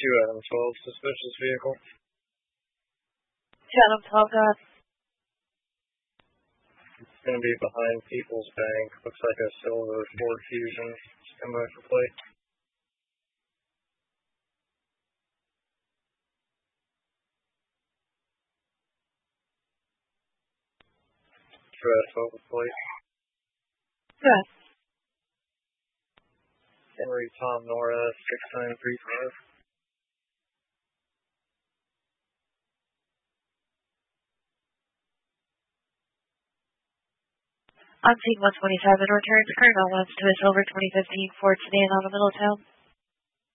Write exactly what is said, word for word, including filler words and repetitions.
two Adam twelve, suspicious vehicle. two Adam twelve, go ahead. It's going to be behind People's Bank. Looks like a silver Ford Fusion. Stand by for plate. two Adam twelve with plate. Good. Henry Tom Nora, six nine three five. On scene one twenty-seven, returns current balance to a silver twenty fifteen Ford sedan out of Middletown.